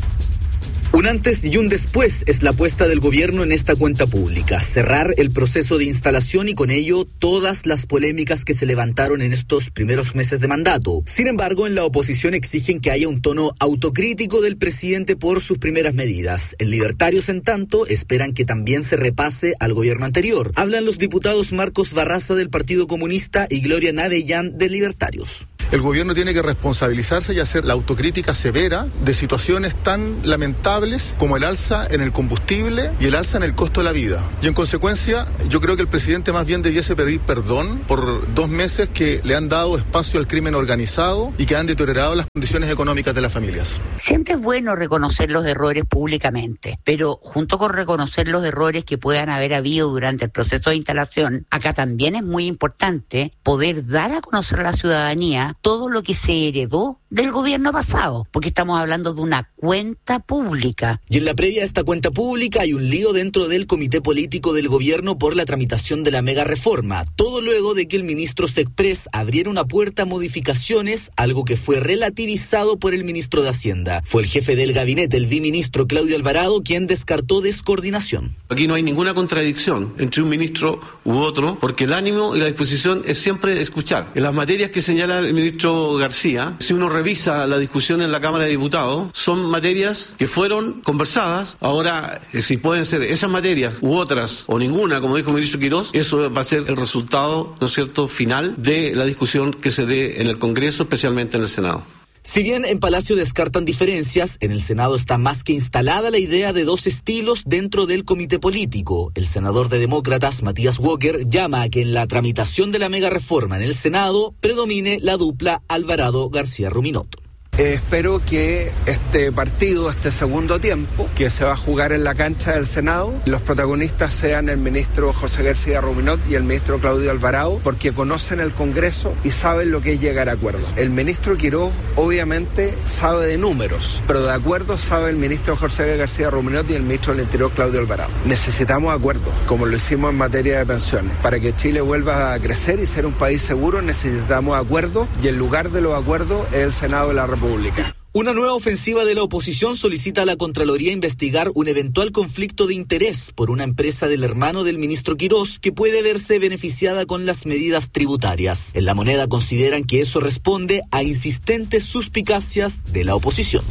S18: Un antes y un después es la apuesta del gobierno en esta cuenta pública. Cerrar el proceso de instalación y con ello todas las polémicas que se levantaron en estos primeros meses de mandato. Sin embargo, en la oposición exigen que haya un tono autocrítico del presidente por sus primeras medidas. En Libertarios, en tanto, esperan que también se repase al gobierno anterior. Hablan los diputados Marcos Barraza del Partido Comunista y Gloria Navellán de Libertarios.
S19: El gobierno tiene que responsabilizarse y hacer la autocrítica severa de situaciones tan lamentables como el alza en el combustible y el alza en el costo de la vida. Y en consecuencia, yo creo que el presidente más bien debiese pedir perdón por dos meses que le han dado espacio al crimen organizado y que han deteriorado las condiciones económicas de las familias.
S20: Siempre es bueno reconocer los errores públicamente, pero junto con reconocer los errores que puedan haber habido durante el proceso de instalación, acá también es muy importante poder dar a conocer a la ciudadanía todo lo que se heredó del gobierno pasado, porque estamos hablando de una cuenta pública.
S18: Y en la previa a esta cuenta pública hay un lío dentro del comité político del gobierno por la tramitación de la mega reforma, todo luego de que el ministro Sexpress abriera una puerta a modificaciones, algo que fue relativizado por el ministro de Hacienda. Fue el jefe del gabinete, el viceministro Claudio Alvarado, quien descartó descoordinación.
S21: Aquí no hay ninguna contradicción entre un ministro u otro, porque el ánimo y la disposición es siempre escuchar. En las materias que señala el ministro García, si uno revisa la discusión en la Cámara de Diputados, son materias que fueron conversadas. Ahora, si pueden ser esas materias u otras, o ninguna, como dijo el ministro Quirós, eso va a ser el resultado, ¿no es cierto?, final de la discusión que se dé en el Congreso, especialmente en el Senado.
S18: Si bien en Palacio descartan diferencias, en el Senado está más que instalada la idea de dos estilos dentro del comité político. El senador de Demócratas, Matías Walker, llama a que en la tramitación de la mega reforma en el Senado predomine la dupla Alvarado-García-Ruminot.
S23: Eh, espero que este partido, este segundo tiempo, que se va a jugar en la cancha del Senado, los protagonistas sean el ministro José García Ruminot y el ministro Claudio Alvarado, porque conocen el Congreso y saben lo que es llegar a acuerdos. El ministro Quirós obviamente sabe de números, pero de acuerdos sabe el ministro José García Ruminot y el ministro del Interior Claudio Alvarado. Necesitamos acuerdos, como lo hicimos en materia de pensiones. Para que Chile vuelva a crecer y ser un país seguro, necesitamos acuerdos, y el lugar de los acuerdos es el Senado de la República.
S18: Una nueva ofensiva de la oposición solicita a la Contraloría investigar un eventual conflicto de interés por una empresa del hermano del ministro Quirós que puede verse beneficiada con las medidas tributarias. En La Moneda consideran que eso responde a insistentes suspicacias de la oposición.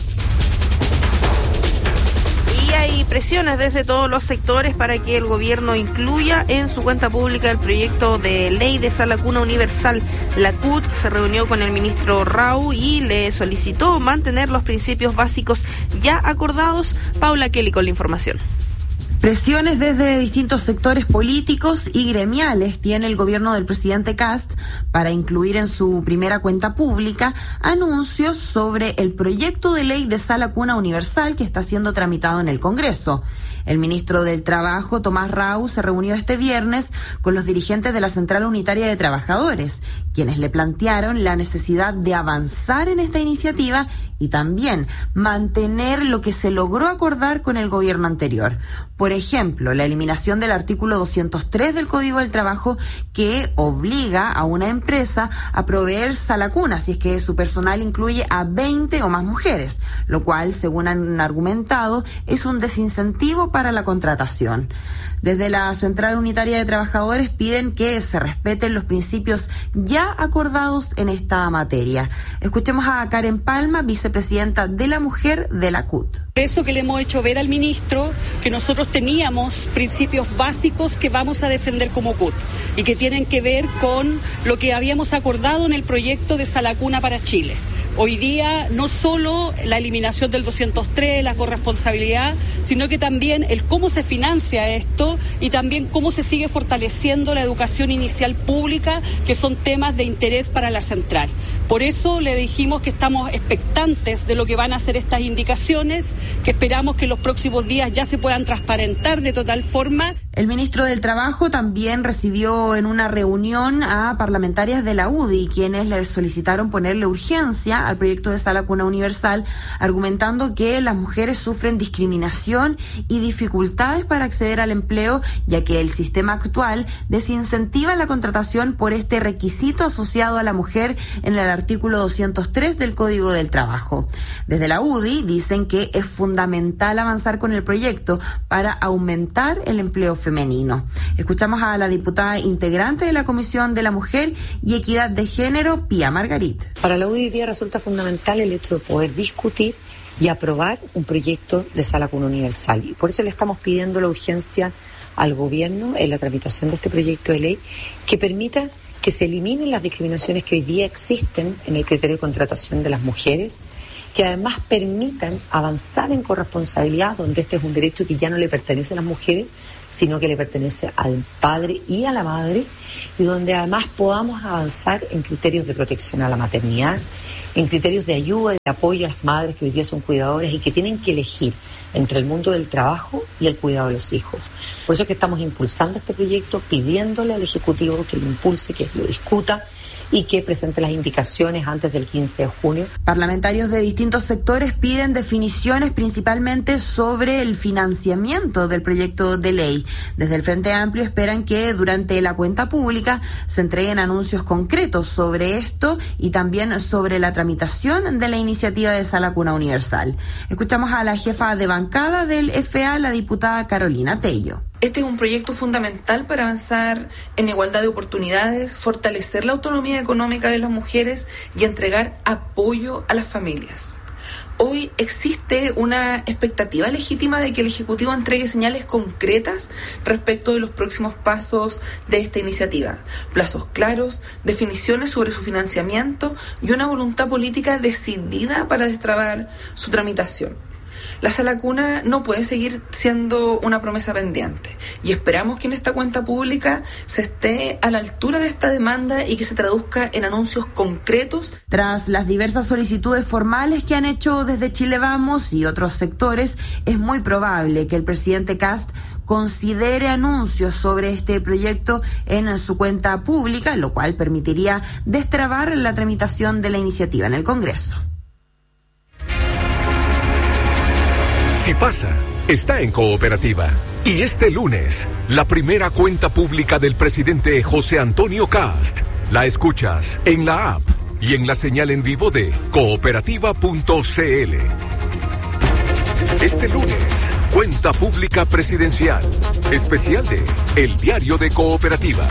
S5: Y hay presiones desde todos los sectores para que el gobierno incluya en su cuenta pública el proyecto de ley de sala cuna universal. La C U T se reunió con el ministro Rau y le solicitó mantener los principios básicos ya acordados. Paula Kelly con la información.
S2: Presiones desde distintos sectores políticos y gremiales tiene el gobierno del presidente Kast para incluir en su primera cuenta pública anuncios sobre el proyecto de ley de sala cuna universal que está siendo tramitado en el Congreso. El ministro del Trabajo, Tomás Rau, se reunió este viernes con los dirigentes de la Central Unitaria de Trabajadores, quienes le plantearon la necesidad de avanzar en esta iniciativa y también mantener lo que se logró acordar con el gobierno anterior. Por ejemplo, la eliminación del artículo doscientos tres del Código del Trabajo que obliga a una empresa a proveer sala cuna si es que su personal incluye a veinte o más mujeres, lo cual, según han argumentado, es un desincentivo para la contratación. Desde la Central Unitaria de Trabajadores piden que se respeten los principios ya acordados en esta materia. Escuchemos a Karen Palma, vicepresidenta de la Mujer de la C U T.
S3: Eso que le hemos hecho ver al ministro, que nosotros teníamos principios básicos que vamos a defender como C U T y que tienen que ver con lo que habíamos acordado en el proyecto de sala cuna para Chile. Hoy día no solo la eliminación del doscientos tres, la corresponsabilidad, sino que también el cómo se financia esto y también cómo se sigue fortaleciendo la educación inicial pública, que son temas de interés para la central. Por eso le dijimos que estamos expectantes de lo que van a hacer estas indicaciones, que esperamos que en los próximos días ya se puedan transparentar de total forma.
S2: El ministro del Trabajo también recibió en una reunión a parlamentarias de la U D I, quienes le solicitaron ponerle urgencia al proyecto de sala cuna universal, argumentando que las mujeres sufren discriminación y dificultades para acceder al empleo, ya que el sistema actual desincentiva la contratación por este requisito asociado a la mujer en el artículo doscientos tres del Código del Trabajo. Desde la U D I dicen que es fundamental avanzar con el proyecto para aumentar el empleo femenino. Escuchamos a la diputada integrante de la Comisión de la Mujer y Equidad de Género, Pía Margarit.
S4: Para la U D I hoy día resulta fundamental el hecho de poder discutir y aprobar un proyecto de sala cuna universal. Y por eso le estamos pidiendo la urgencia al gobierno en la tramitación de este proyecto de ley que permita que se eliminen las discriminaciones que hoy día existen en el criterio de contratación de las mujeres, que además permitan avanzar en corresponsabilidad, donde este es un derecho que ya no le pertenece a las mujeres, sino que le pertenece al padre y a la madre, y donde además podamos avanzar en criterios de protección a la maternidad, en criterios de ayuda y de apoyo a las madres que hoy día son cuidadoras y que tienen que elegir entre el mundo del trabajo y el cuidado de los hijos. Por eso es que estamos impulsando este proyecto, pidiéndole al Ejecutivo que lo impulse, que lo discuta y que presente las indicaciones antes del quince de junio.
S2: Parlamentarios de distintos sectores piden definiciones principalmente sobre el financiamiento del proyecto de ley. Desde el Frente Amplio esperan que durante la cuenta pública se entreguen anuncios concretos sobre esto y también sobre la tramitación de la iniciativa de sala cuna universal. Escuchamos a la jefa de bancada del F A, la diputada Carolina Tello.
S8: Este es un proyecto fundamental para avanzar en igualdad de oportunidades, fortalecer la autonomía económica de las mujeres y entregar apoyo a las familias. Hoy existe una expectativa legítima de que el Ejecutivo entregue señales concretas respecto de los próximos pasos de esta iniciativa, plazos claros, definiciones sobre su financiamiento y una voluntad política decidida para destrabar su tramitación. La sala cuna no puede seguir siendo una promesa pendiente y esperamos que en esta cuenta pública se esté a la altura de esta demanda y que se traduzca en anuncios concretos.
S2: Tras las diversas solicitudes formales que han hecho desde Chile Vamos y otros sectores, es muy probable que el presidente Kast considere anuncios sobre este proyecto en su cuenta pública, lo cual permitiría destrabar la tramitación de la iniciativa en el Congreso.
S1: Si pasa, está en Cooperativa. Y este lunes, la primera cuenta pública del presidente José Antonio Kast. La escuchas en la app y en la señal en vivo de cooperativa punto c l. Este lunes, cuenta pública presidencial. Especial de El Diario de Cooperativa.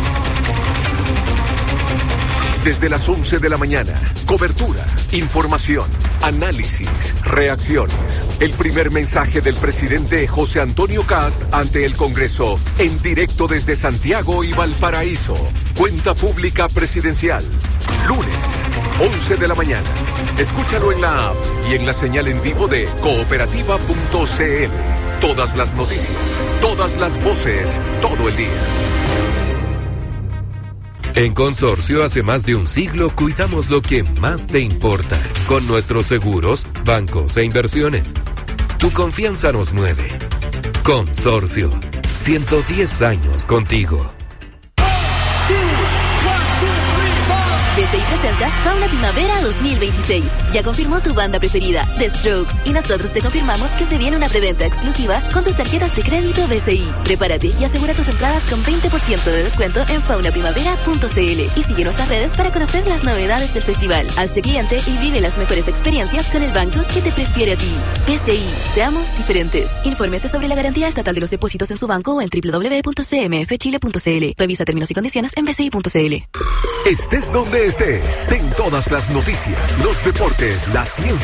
S1: Desde las once de la mañana, cobertura, información, análisis, reacciones. El primer mensaje del presidente José Antonio Kast ante el Congreso, en directo desde Santiago y Valparaíso. Cuenta pública presidencial. Lunes, once de la mañana. Escúchalo en la app y en la señal en vivo de cooperativa punto c l. Todas las noticias, todas las voces, todo el día. En Consorcio, hace más de un siglo, cuidamos lo que más te importa. Con nuestros seguros, bancos e inversiones. Tu confianza nos mueve. Consorcio, ciento diez años contigo.
S6: B C I presenta Fauna Primavera dos mil veintiséis. Ya confirmó tu banda preferida, The Strokes, y nosotros te confirmamos que se viene una preventa exclusiva con tus tarjetas de crédito B C I. Prepárate y asegura tus entradas con veinte por ciento de descuento en fauna primavera punto c l y sigue nuestras redes para conocer las novedades del festival. Hazte cliente y vive las mejores experiencias con el banco que te prefiere a ti. B C I, seamos diferentes. Infórmese sobre la garantía estatal de los depósitos en su banco o en doble u doble u doble u punto c m f chile punto c l. Revisa términos y condiciones en b c i punto c l.
S1: Estés donde estés, ten todas las noticias, los deportes, la ciencia